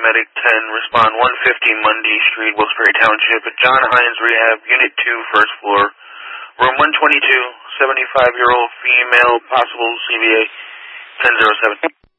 Medic 10, respond 150 Mundy Street, Wilkes-Barre Township, John Hines Rehab, Unit 2, first floor, room 122, 75-year-old female, possible CVA 1007.